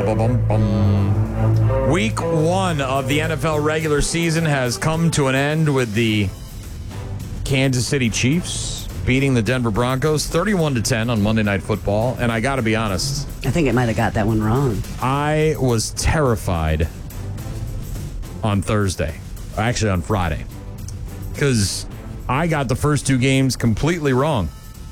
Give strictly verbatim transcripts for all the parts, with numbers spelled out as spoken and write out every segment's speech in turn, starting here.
Week one of the N F L regular season has come to an end with the Kansas City Chiefs beating the Denver Broncos thirty-one to ten on Monday Night Football. And I got to be honest, I think it might have got that one wrong. I was terrified on Thursday, actually on Friday, because I got the first two games completely wrong.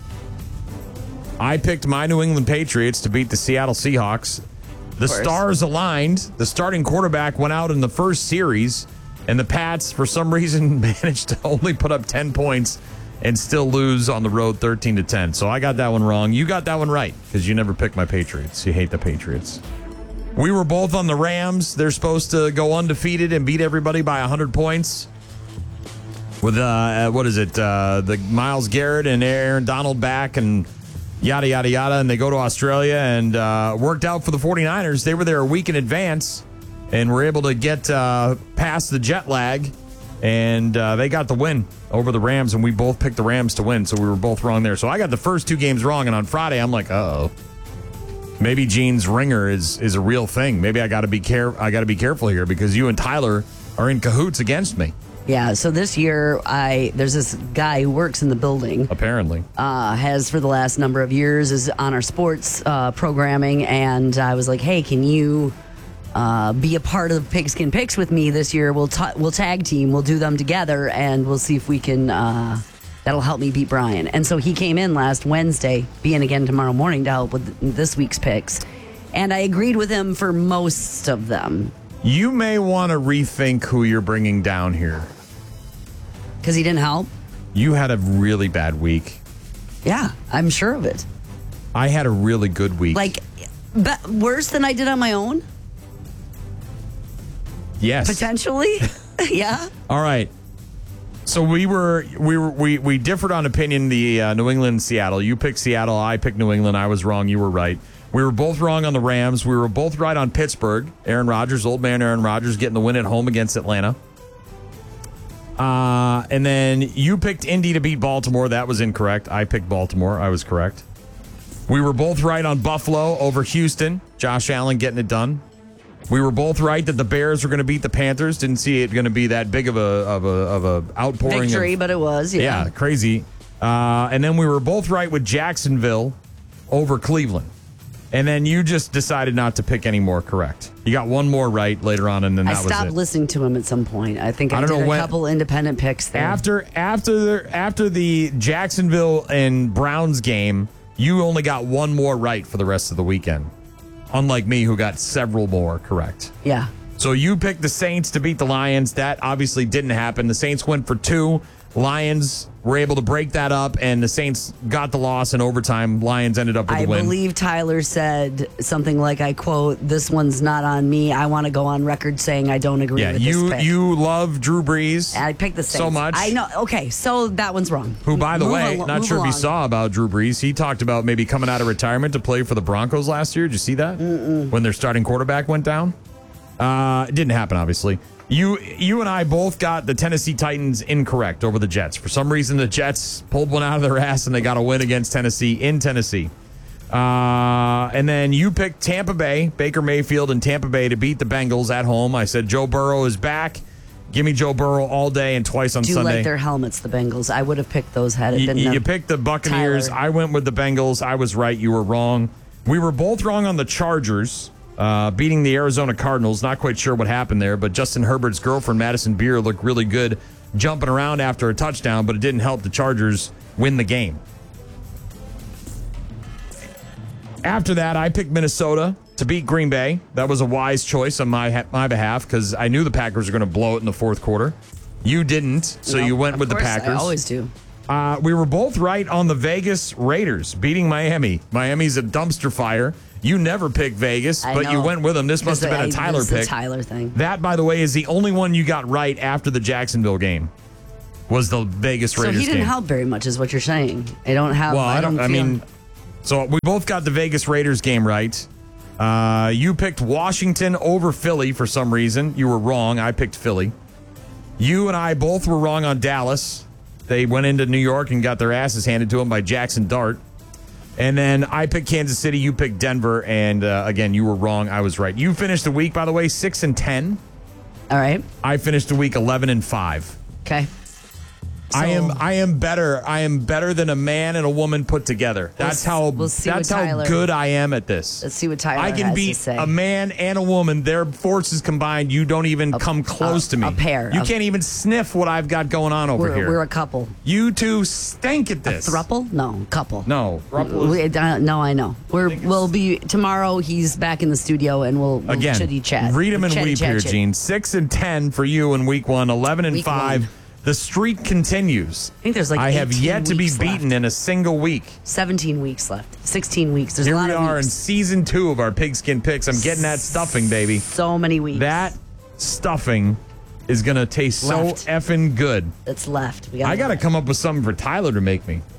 I picked my New England Patriots to beat the Seattle Seahawks. The stars aligned. The starting quarterback went out in the first series, and the Pats, for some reason, managed to only put up ten points and still lose on the road thirteen to ten. So I got that one wrong. You got that one right, because you never picked my Patriots. You hate the Patriots. We were both on the Rams. They're supposed to go undefeated and beat everybody by one hundred points. With, uh, what is it, uh, the Myles Garrett and Aaron Donald back and yada, yada, yada, and they go to Australia, and uh, worked out for the 49ers. They were there a week in advance and were able to get uh, past the jet lag, and uh, they got the win over the Rams, and we both picked the Rams to win, so we were both wrong there. So I got the first two games wrong, and on Friday, I'm like, uh-oh. Maybe Gene's ringer is is a real thing. Maybe I got to be care I got to be careful here, because you and Tyler are in cahoots against me. Yeah, so this year, I there's this guy who works in the building. Apparently. Uh, has for the last number of years, is on our sports uh, programming, and I was like, hey, can you uh, be a part of Pigskin Picks with me this year? We'll, ta- we'll tag team, we'll do them together, and we'll see if we can, uh, that'll help me beat Brian. And so he came in last Wednesday, being again tomorrow morning to help with this week's picks, and I agreed with him for most of them. You may want to rethink who you're bringing down here. Because he didn't help? You had a really bad week. Yeah, I'm sure of it. I had a really good week. Like, but worse than I did on my own? Yes. Potentially? Yeah. All right. So we were we were we, we differed on opinion. The uh, New England, Seattle. You picked Seattle. I picked New England. I was wrong. You were right. We were both wrong on the Rams. We were both right on Pittsburgh. Aaron Rodgers, old man Aaron Rodgers, getting the win at home against Atlanta. Uh, and then you picked Indy to beat Baltimore. That was incorrect. I picked Baltimore. I was correct. We were both right on Buffalo over Houston. Josh Allen getting it done. We were both right that the Bears were going to beat the Panthers. Didn't see it going to be that big of a of a of a outpouring. Victory, of, but it was. Yeah, yeah crazy. Uh, and then we were both right with Jacksonville over Cleveland. And then you just decided not to pick any more correct. You got one more right later on, and then that was it. I stopped listening to him at some point. I think I, I don't did know a when, couple independent picks there. After after the, after the Jacksonville and Browns game, you only got one more right for the rest of the weekend. Unlike me, who got several more correct. Yeah. So you picked the Saints to beat the Lions. That obviously didn't happen. The Saints went for two. Lions were able to break that up, and the Saints got the loss in overtime. Lions ended up with I the win. I believe Tyler said something like, I quote, "This one's not on me. I want to go on record saying I don't agree yeah, with you, this pick." You love Drew Brees. I picked the Saints. So much. I know. Okay, so that one's wrong. Who, by the move way, al- not sure along. if you saw about Drew Brees. He talked about maybe coming out of retirement to play for the Broncos last year. Did you see that? Mm-mm. When their starting quarterback went down? Uh, it didn't happen, obviously. You you and I both got the Tennessee Titans incorrect over the Jets. For some reason, the Jets pulled one out of their ass, and they got a win against Tennessee in Tennessee. Uh, and then you picked Tampa Bay, Baker Mayfield and Tampa Bay to beat the Bengals at home. I said Joe Burrow is back. Give me Joe Burrow all day and twice on Do you Sunday. like their helmets, the Bengals? I would have picked those had it You, been you them. picked the Buccaneers. Tyler. I went with the Bengals. I was right. You were wrong. We were both wrong on the Chargers. Uh, beating the Arizona Cardinals. Not quite sure what happened there, but Justin Herbert's girlfriend, Madison Beer, looked really good jumping around after a touchdown, but it didn't help the Chargers win the game. After that, I picked Minnesota to beat Green Bay. That was a wise choice on my my behalf because I knew the Packers were going to blow it in the fourth quarter. You didn't, so No, you went of with the course, Packers. I always do. Uh, we were both right on the Vegas Raiders beating Miami. Miami's a dumpster fire. You never picked Vegas, I but know. you went with them. This must have been a I- Tyler this is pick. a Tyler thing. That, by the way, is the only one you got right after the Jacksonville game. Was the Vegas So Raiders he didn't game. help very much, is what you're saying. I don't have. Well, I don't. I feel- mean, so we both got the Vegas Raiders game right. Uh, you picked Washington over Philly for some reason. You were wrong. I picked Philly. You and I both were wrong on Dallas. They went into New York and got their asses handed to them by Jackson Dart. And then I picked Kansas City, you picked Denver, and uh, again, you were wrong. I was right. You finished the week, by the way, six and ten. All right. I finished the week eleven and five. Okay. So, I am I am better. I am better than a man and a woman put together. That's we'll, how we'll see that's what how Tyler, good I am at this. Let's see what Tyler I can has beat to say. a man and a woman. Their forces combined, you don't even a, come close a, to me. A pair. You a, can't even sniff what I've got going on over we're, here. We're a couple. You two stink at this. A thruple? No, couple. No, thruple. We, uh, no, I know. We're we'll be tomorrow. He's back in the studio, and we'll, we'll Again, chitty chat. read him and Chatty weep chat, here, chit. Gene. Six and ten for you in week one. Eleven and Week five. one. The streak continues. I think there's like I have eighteen yet to be weeks beaten left. in a single week. seventeen weeks left. sixteen weeks. There's Here a lot we of are weeks. in season two of our Pigskin Picks. I'm getting that stuffing, baby. So many weeks. That stuffing is going to taste Left. so effing good. That's left. We I got to left. come up with something for Tyler to make me.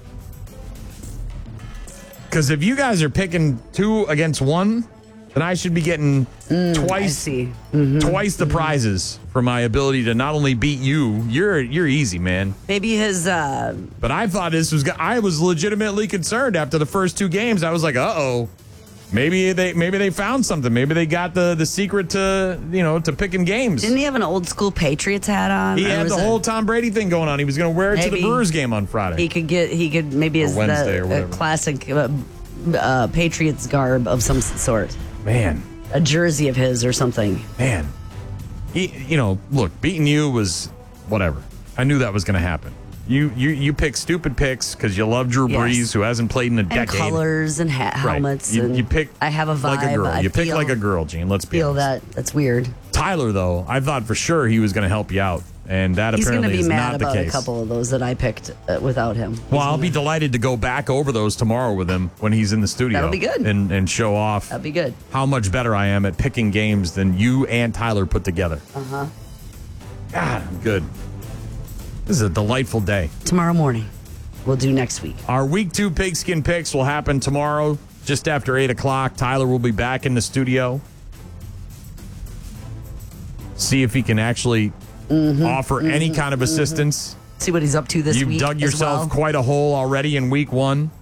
Because if you guys are picking two against one, then I should be getting I twice see. Mm-hmm. twice the prizes for my ability to not only beat you. You're you're easy, man. Maybe his. Uh, But I thought this was. I was legitimately concerned after the first two games. I was like, uh oh. Maybe they maybe they found something. Maybe they got the, the secret to you know to picking games. didn't he have an old school Patriots hat on? He Or had was the it- whole Tom Brady thing going on. He was going to wear it to the Maybe Brewers game on Friday. He could get. He could maybe Or his Wednesday the, or whatever. a classic uh, uh, Patriots garb of some sort, Man, a jersey of his or something. man. He, you know, look, beating you was whatever. I knew that was going to happen. You you you pick stupid picks because you love Drew Yes. Brees, who hasn't played in a And decade. colors and hat Right. helmets. You, and you pick. I have a vibe. like a girl. I you pick feel, like a girl, Gene. Let's be feel honest. that. That's weird. Tyler, though, I thought for sure he was going to help you out, and that He's going to apparently be is mad not the about case. a couple of those that I picked uh, without him. He's Well, I'll gonna- be delighted to go back over those tomorrow with him when he's in the studio. That'll be good. And, and show off That'd be good. how much better I am at picking games than you and Tyler put together. Uh huh. God, I'm good. This is a delightful day. Tomorrow morning. We'll do next week. Our week two pigskin picks will happen tomorrow just after eight o'clock. Tyler will be back in the studio. See if he can actually Mm-hmm, offer mm-hmm, any kind of assistance. See what he's up to this You've week. dug as yourself well. quite a hole already in week one.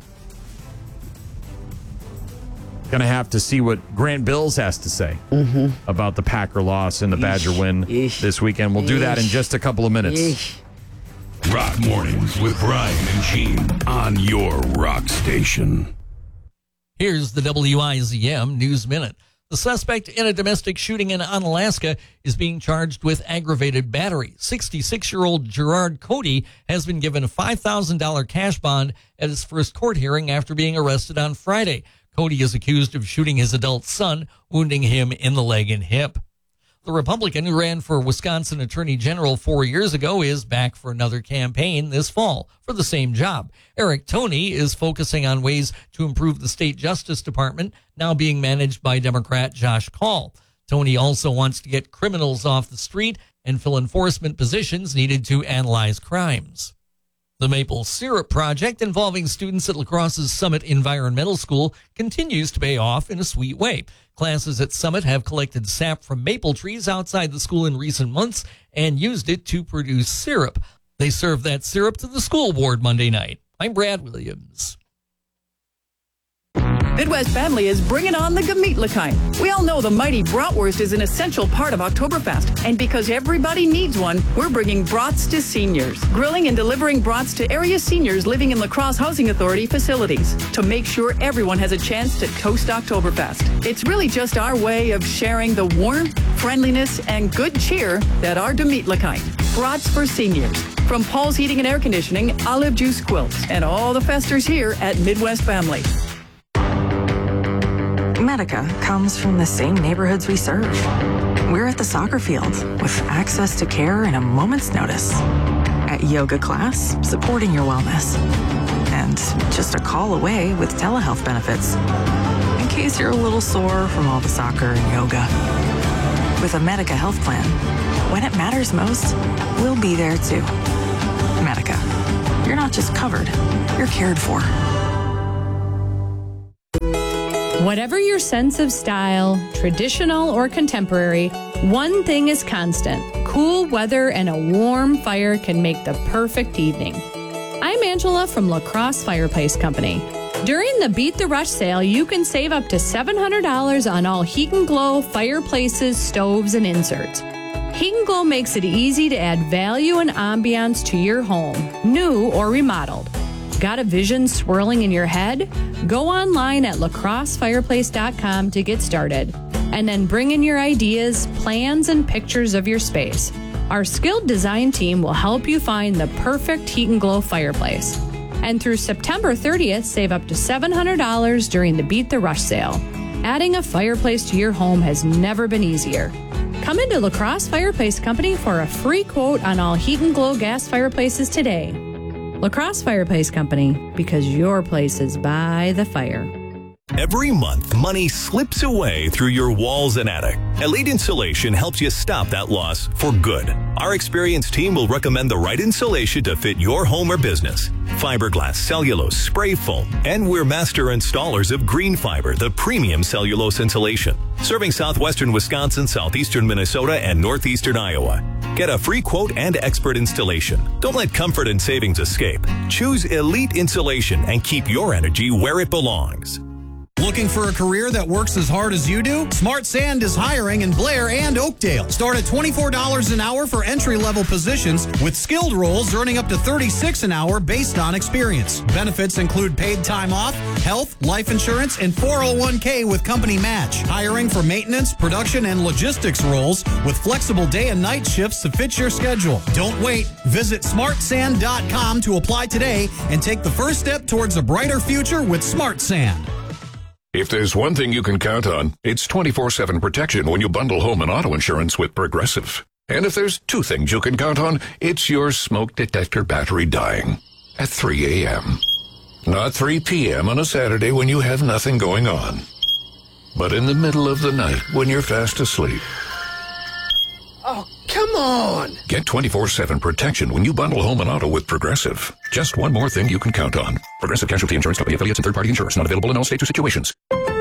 Going to have to see what Grant Bills has to say Mm-hmm. about the Packer loss and the Badger win Yeesh. this weekend. We'll do that in Yeesh. just a couple of minutes. Yeesh. Rock Mornings with Brian and Gene on your rock station. Here's the W I Z M News Minute. The suspect in a domestic shooting in Unalaska is being charged with aggravated battery. sixty-six-year-old Gerard Cody has been given a five thousand dollars cash bond at his first court hearing after being arrested on Friday. Cody is accused of shooting his adult son, wounding him in the leg and hip. The Republican who ran for Wisconsin Attorney General four years ago is back for another campaign this fall for the same job. Eric Toney is focusing on ways to improve the state Justice Department, now being managed by Democrat Josh Kaul. Toney also wants to get criminals off the street and fill enforcement positions needed to analyze crimes. The Maple Syrup Project, involving students at La Crosse's Summit Environmental School, continues to pay off in a sweet way. Classes at Summit have collected sap from maple trees outside the school in recent months and used it to produce syrup. They served that syrup to the school board Monday night. I'm Brad Williams. Midwest Family is bringing on the Gemütlichkeit. We all know the mighty bratwurst is an essential part of Oktoberfest. And because everybody needs one, we're bringing brats to seniors. Grilling and delivering brats to area seniors living in La Crosse Housing Authority facilities to make sure everyone has a chance to toast Oktoberfest. It's really just our way of sharing the warmth, friendliness, and good cheer that are Gemütlichkeit. Brats for seniors. From Paul's Heating and Air Conditioning, Olive Juice Quilts, and all the festers here at Midwest Family. Medica comes from the same neighborhoods we serve. We're at the soccer field with access to care in a moment's notice. At yoga class, supporting your wellness. And just a call away with telehealth benefits. In case you're a little sore from all the soccer and yoga. With a Medica health plan, when it matters most, we'll be there too. Medica. You're not just covered, you're cared for. Whatever your sense of style, traditional or contemporary, one thing is constant. Cool weather and a warm fire can make the perfect evening. I'm Angela from La Crosse Fireplace Company. During the Beat the Rush sale, you can save up to seven hundred dollars on all Heat and Glow fireplaces, stoves, and inserts. Heat and Glow makes it easy to add value and ambiance to your home, new or remodeled. Got a vision swirling in your head? Go online at lacrosse fireplace dot com to get started, and then bring in your ideas, plans, and pictures of your space. Our skilled design team will help you find the perfect Heat and Glow fireplace. And through September thirtieth, save up to seven hundred dollars during the Beat the Rush sale. Adding a fireplace to your home has never been easier. Come into Lacrosse Fireplace Company for a free quote on all Heat and Glow gas fireplaces today. Lacrosse Fireplace Company, because your place is by the fire. Every month, money slips away through your walls and attic. Elite Insulation helps you stop that loss for good. Our experienced team will recommend the right insulation to fit your home or business. Fiberglass, cellulose, spray foam, and we're master installers of Green Fiber, the premium cellulose insulation. Serving southwestern Wisconsin, southeastern Minnesota, and northeastern Iowa. Get a free quote and expert installation. Don't let comfort and savings escape. Choose Elite Insulation and keep your energy where it belongs. Looking for a career that works as hard as you do? Smart Sand is hiring in Blair and Oakdale. Start at twenty-four dollars an hour for entry-level positions, with skilled roles earning up to thirty-six dollars an hour based on experience. Benefits include paid time off, health, life insurance, and four oh one k with company match. Hiring for maintenance, production, and logistics roles with flexible day and night shifts to fit your schedule. Don't wait. Visit smart sand dot com to apply today and take the first step towards a brighter future with Smart Sand. If there's one thing you can count on, it's twenty-four seven protection when you bundle home and auto insurance with Progressive. And if there's two things you can count on, it's your smoke detector battery dying at three a.m. Not three p.m. on a Saturday when you have nothing going on, but in the middle of the night when you're fast asleep. Oh, come on! Get twenty-four seven protection when you bundle home and auto with Progressive. Just one more thing you can count on. Progressive Casualty Insurance Company affiliates and third-party insurers. Not available in all states or situations.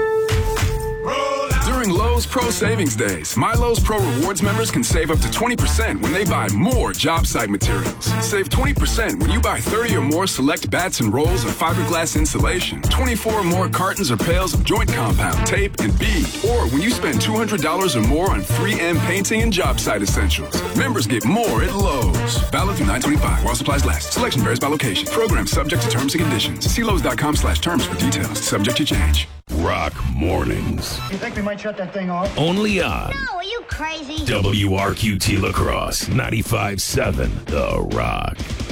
During Lowe's Pro Savings Days, My Lowe's Pro Rewards members can save up to twenty percent when they buy more job site materials. Save twenty percent when you buy thirty or more select bats and rolls of fiberglass insulation, twenty-four or more cartons or pails of joint compound, tape, and bead. Or when you spend two hundred dollars or more on three M painting and job site essentials. Members get more at Lowe's. Valid through nine twenty-five while supplies last. Selection varies by location. Program subject to terms and conditions. See Lowe's dot com slash terms for details. Subject to change. Rock Mornings. You think we might shut that thing off? Only on No, are you crazy? W R Q T Lacrosse ninety-five point seven The Rock.